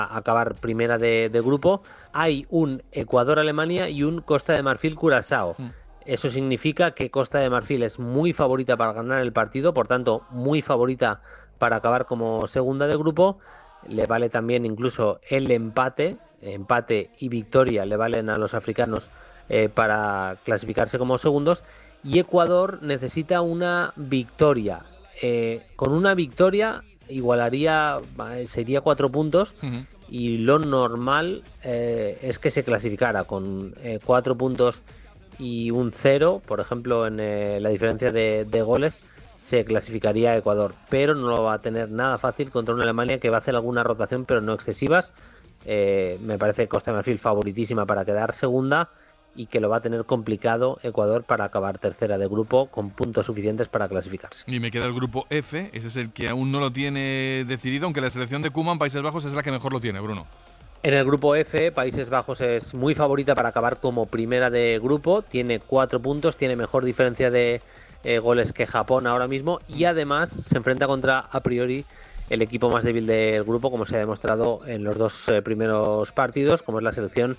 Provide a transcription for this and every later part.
acabar primera de grupo. Hay un Ecuador-Alemania y un Costa de Marfil-Curazao. Eso significa que Costa de Marfil es muy favorita para ganar el partido, por tanto, muy favorita para acabar como segunda de grupo. Le vale también incluso el empate y victoria le valen a los africanos para clasificarse como segundos. Y Ecuador necesita una victoria. Con una victoria igualaría, sería 4 puntos. Y lo normal es que se clasificara con 4 puntos y un 0, por ejemplo, en la diferencia de goles, se clasificaría a Ecuador, pero no lo va a tener nada fácil contra una Alemania que va a hacer alguna rotación, pero no excesivas. Me parece Costa de Marfil favoritísima para quedar segunda y que lo va a tener complicado Ecuador para acabar tercera de grupo con puntos suficientes para clasificarse. Y me queda el grupo F, ese es el que aún no lo tiene decidido, aunque la selección de Koeman, Países Bajos, es la que mejor lo tiene, Bruno. En el grupo F, Países Bajos es muy favorita para acabar como primera de grupo, tiene 4 puntos, tiene mejor diferencia de goles que Japón ahora mismo y además se enfrenta contra, a priori, el equipo más débil del grupo, como se ha demostrado en los 2 primeros partidos, como es la selección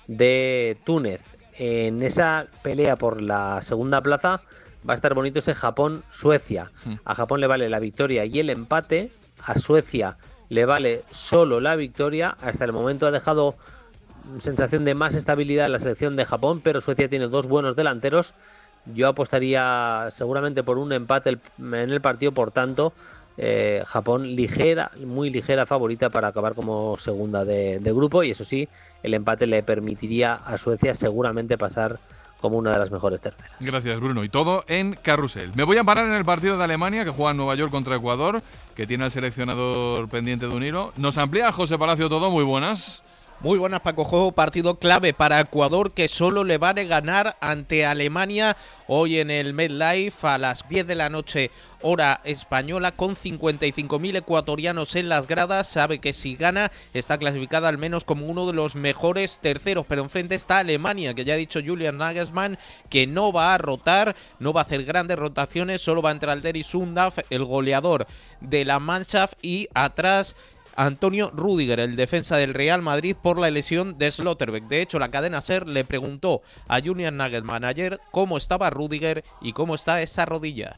de Túnez. En esa pelea por la segunda plaza va a estar bonito ese Japón-Suecia. A Japón le vale la victoria y el empate, a Suecia le vale solo la victoria. Hasta el momento ha dejado sensación de más estabilidad en la selección de Japón, pero Suecia tiene 2 buenos delanteros. Yo apostaría seguramente por un empate en el partido, por tanto, Japón muy ligera favorita para acabar como segunda de grupo, y eso sí, el empate le permitiría a Suecia seguramente pasar como una de las mejores terceras. Gracias, Bruno. Y todo en carrusel. Me voy a parar en el partido de Alemania, que juega en Nueva York contra Ecuador, que tiene al seleccionador pendiente de un hilo. Nos amplía José Palacio todo. Muy buenas. Muy buenas, Paco. Juego partido clave para Ecuador, que solo le vale ganar ante Alemania hoy en el MetLife a las 10 de la noche, hora española, con 55.000 ecuatorianos en las gradas. Sabe que si gana está clasificada al menos como uno de los mejores terceros, pero enfrente está Alemania, que ya ha dicho Julian Nagelsmann que no va a rotar, no va a hacer grandes rotaciones, solo va a entrar Derry Sundaf, el goleador de la Mannschaft, y atrás Antonio Rüdiger, el defensa del Real Madrid, por la lesión de Slotterbeck. De hecho, la cadena SER le preguntó a Julian Nagelsmann ayer cómo estaba Rüdiger y cómo está esa rodilla.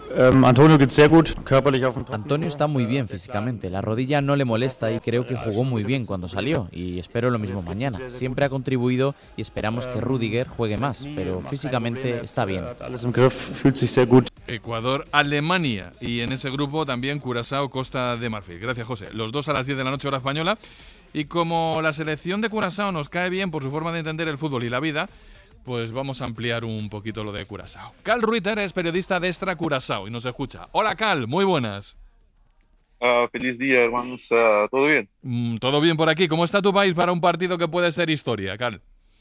Antonio está muy bien físicamente, la rodilla no le molesta y creo que jugó muy bien cuando salió, y espero lo mismo mañana. Siempre ha contribuido y esperamos que Rüdiger juegue más, pero físicamente está bien. Ecuador, Alemania, y en ese grupo también Curazao, Costa de Marfil. Gracias, José. Los dos a las 10 de la noche, hora española. Y como la selección de Curazao nos cae bien por su forma de entender el fútbol y la vida, pues vamos a ampliar un poquito lo de Curazao. Cal Ruiter es periodista de Extra Curazao y nos escucha. Hola, Cal, muy buenas. Feliz día, hermanos. ¿Todo bien? Todo bien por aquí. ¿Cómo está tu país para un partido que puede ser historia, Cal?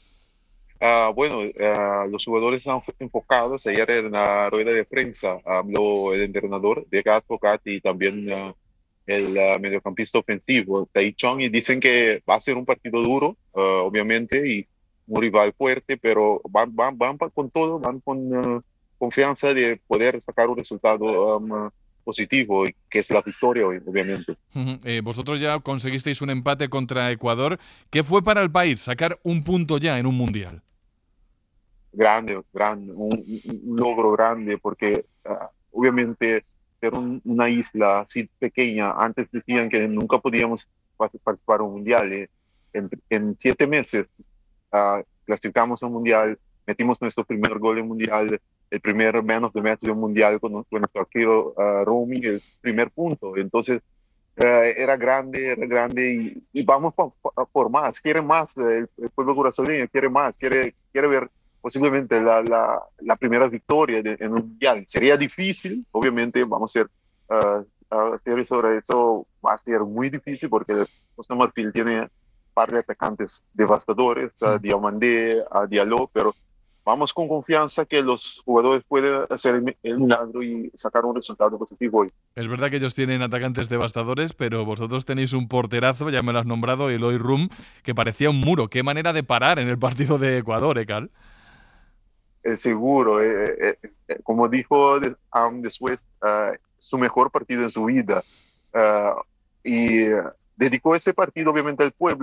Los jugadores están enfocados. Ayer en la rueda de prensa habló el entrenador de Advocat y también el mediocampista ofensivo, Tai Chong, y dicen que va a ser un partido duro, obviamente, y un rival fuerte, pero van con todo, van con confianza de poder sacar un resultado positivo, que es la victoria hoy, obviamente. Vosotros ya conseguisteis un empate contra Ecuador. ¿Qué fue para el país sacar un punto ya en un mundial? Grande, un logro grande, porque obviamente ser una isla así pequeña, antes decían que nunca podíamos participar en un mundial. En 7 meses clasificamos a un mundial, metimos nuestro primer gol en mundial, el primer man of the match de un mundial con nuestro arquero Romy, el primer punto. Entonces era grande y vamos por más, quiere más, el pueblo curazoleño quiere más, quiere ver posiblemente la primera victoria en un mundial. Sería difícil, obviamente vamos a hacer sobre eso, va a ser muy difícil porque Costa Marfil tiene un par de atacantes devastadores, Diomandé, Diallo, pero vamos con confianza que los jugadores pueden hacer el milagro y sacar un resultado positivo hoy. Es verdad que ellos tienen atacantes devastadores, pero vosotros tenéis un porterazo, ya me lo has nombrado, Eloy Rum, que parecía un muro. Qué manera de parar en el partido de Ecuador, Cal. Seguro, como dijo después, su mejor partido en su vida. Y dedicó ese partido obviamente al pueblo.